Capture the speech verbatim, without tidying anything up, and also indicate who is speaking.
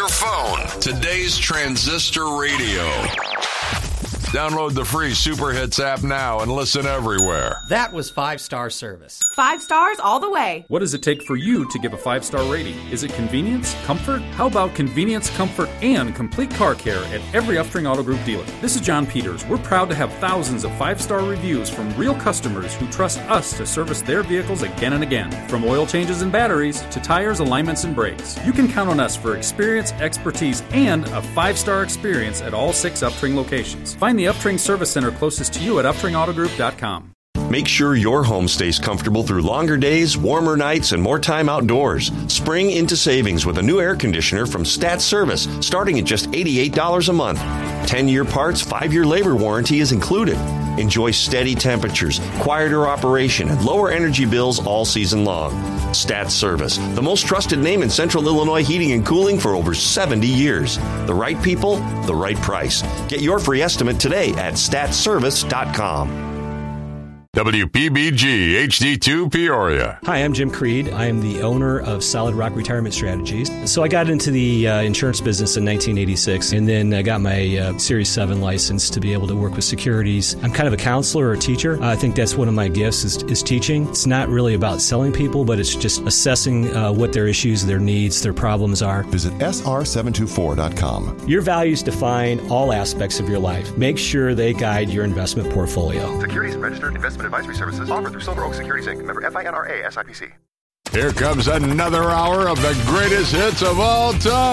Speaker 1: phone. Today's Transistor Radio. Download the free Super Hits app now and listen everywhere.
Speaker 2: That was five-star service.
Speaker 3: Five stars all the way.
Speaker 4: What does it take for you to give a five-star rating? Is it convenience? Comfort? How about convenience, comfort, and complete car care at every Upstring Auto Group dealer? This is John Peters. We're proud to have thousands of five-star reviews from real customers who trust us to service their vehicles again and again. From oil changes and batteries to tires, alignments, and brakes. You can count on us for experience, expertise, and a five-star experience at all six Upstring locations. Find the Upstring Service Center closest to you at upstring auto group dot com.
Speaker 5: Make sure your home stays comfortable through longer days, warmer nights, and more time outdoors. Spring into savings with a new air conditioner from Stat Service, starting at just eighty-eight dollars a month. ten-year parts, five-year labor warranty is included. Enjoy steady temperatures, quieter operation, and lower energy bills all season long. Stat Service, the most trusted name in Central Illinois heating and cooling for over seventy years. The right people, the right price. Get your free estimate today at stat service dot com.
Speaker 1: W P B G H D two Peoria.
Speaker 6: Hi, I'm Jim Creed. I am the owner of Solid Rock Retirement Strategies. So I got into the uh, insurance business in nineteen eighty-six, and then I got my uh, Series seven license to be able to work with securities. I'm kind of a counselor or a teacher. I think that's one of my gifts is, is teaching. It's not really about selling people, but it's just assessing uh, what their issues, their needs, their problems are.
Speaker 7: Visit S R seven two four dot com.
Speaker 6: Your values define all aspects of your life. Make sure they guide your investment portfolio.
Speaker 8: Securities registered investment advisory services offered through Silver Oak Securities Incorporated. Member F I N R A S I P C.
Speaker 1: Here comes another hour of the greatest hits of all time.